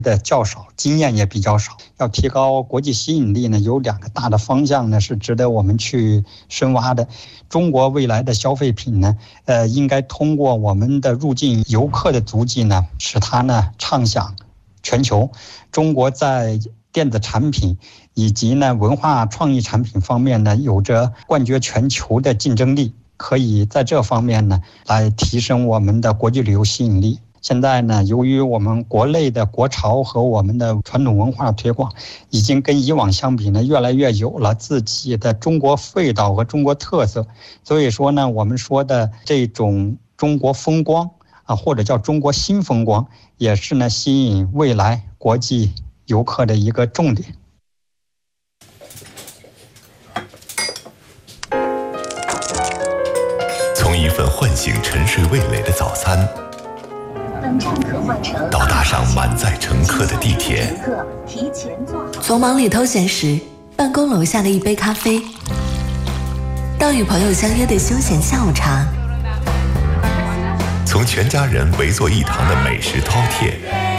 的较少，经验也比较少。要提高国际吸引力呢，有2个大的方向呢是值得我们去深挖的。中国未来的消费品呢，应该通过我们的入境游客的足迹呢，使它呢畅响全球。中国在电子产品以及呢文化创意产品方面呢，有着冠绝全球的竞争力，可以在这方面呢来提升我们的国际旅游吸引力。现在呢，由于我们国内的国潮和我们的传统文化推广，已经跟以往相比呢，越来越有了自己的中国味道和中国特色。所以说呢，我们说的这种中国风光啊，或者叫中国新风光，也是呢吸引未来国际游客的一个重点。 从一份唤醒沉睡味蕾的早餐，到搭上满载乘客的地铁， 从忙里偷闲时办公楼下的一杯咖啡，到与朋友相约的休闲下午茶， 从全家人围坐一堂的美食饕餮，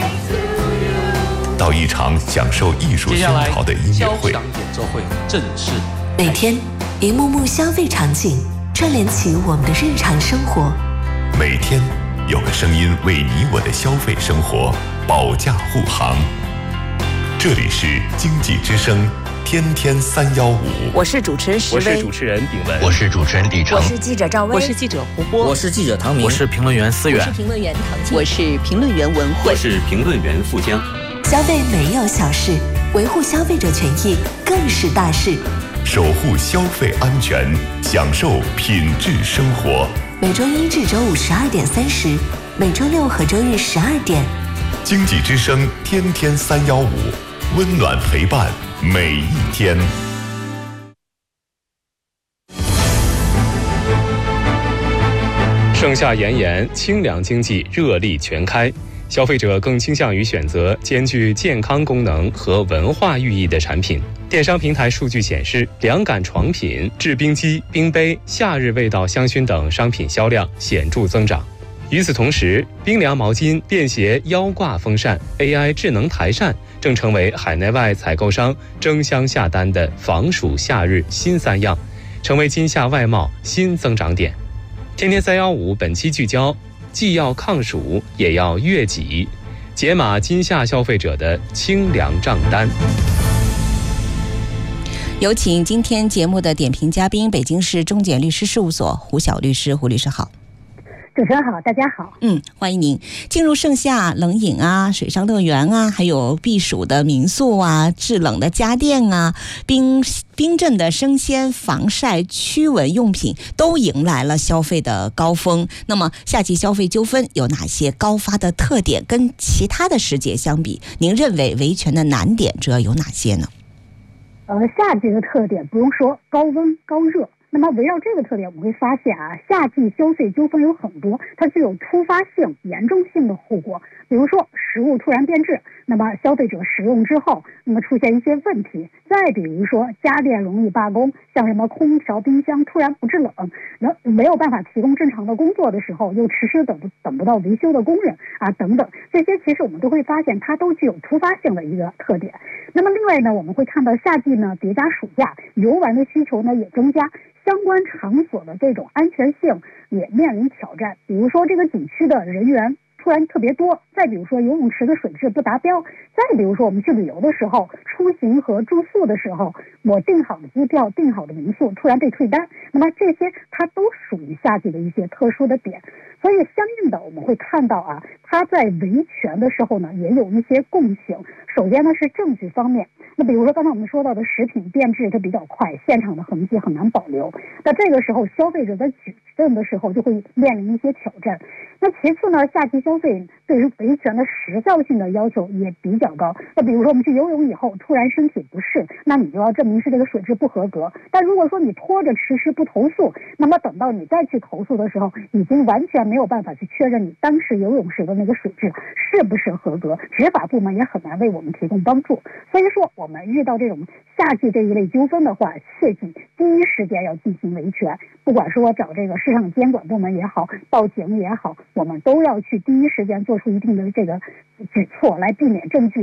到一场享受艺术熏陶的音乐会， 演奏会正式。 每天一幕幕消费场景串联起我们的日常生活， 每天有个声音为你我的消费生活保驾护航。这里是经济之声天天315， 我是主持人石威， 我是主持人炳文， 我是主持人李成， 我是记者赵薇， 我是记者胡波， 我是记者唐明， 我是评论员思远， 我是评论员唐静， 我是评论员文慧， 我是评论员富江。 消费没有小事，维护消费者权益更是大事。 守护消费安全，享受品质生活。 每周1至周5 12点30，每周6和周日12点。 经济之声天天315，温暖陪伴每一天。 盛夏炎炎，清凉经济热力全开，消费者更倾向于选择兼具健康功能和文化寓意的产品。电商平台数据显示，凉感床品、制冰机、冰杯、夏日味道香薰等商品销量显著增长。与此同时，冰凉毛巾、便携腰挂风扇、AI 智能台扇正成为海内外采购商争相下单的防暑夏日新3样，成为今夏外贸新增长点。天天315本期聚焦，既要抗暑也要悦己，解码今夏消费者的清凉账单。 有请今天节目的点评嘉宾，北京市中检律师事务所胡晓律师。胡律师好。 主持人好，大家好。 欢迎您。进入盛夏，冷饮啊、水上乐园啊，还有避暑的民宿啊、制冷的家电啊、冰镇的生鲜、防晒、驱蚊用品都迎来了消费的高峰。那么夏季消费纠纷有哪些高发的特点？跟其他的时节相比，您认为维权的难点主要有哪些呢？ 夏季的特点不用说，高温高热。那么围绕这个特点，我们会发现夏季消费纠纷有很多，它具有突发性、严重性的后果。比如说食物突然变质，那么消费者使用之后，那么出现一些问题。再比如说家电容易罢工，像什么空调、冰箱突然不制冷，没有办法提供正常的工作的时候，又迟迟等不到维修的工人等等，这些其实我们都会发现它都具有突发性的一个特点。那么另外呢，我们会看到夏季呢叠加暑假，游玩的需求呢也增加。相关场所的这种安全性也面临挑战，比如说这个景区的人员突然特别多，再比如说游泳池的水质不达标，再比如说我们去旅游的时候，出行和住宿的时候，我订好的机票、订好的民宿突然被退单，那么这些它都属于夏季的一些特殊的点。所以相应的我们会看到它在维权的时候呢也有一些共性。首先呢是证据方面，那比如说刚才我们说到的食品变质它比较快，现场的痕迹很难保留，那这个时候消费者在举证的时候就会面临一些挑战。那其次呢，夏季消费对于维权的时效性的要求也比较高。那比如说我们去游泳以后突然身体不适，那你就要证明是这个水质不合格。但如果说你拖着迟迟不投诉，那么等到你再去投诉的时候，已经完全没没有办法去确认你当时游泳时的那个水质是不是合格，执法部门也很难为我们提供帮助。所以说我们遇到这种夏季这一类纠纷的话，切记第一时间要进行维权，不管说找这个市场监管部门也好，报警也好，我们都要去第一时间做出一定的这个举措，来避免证据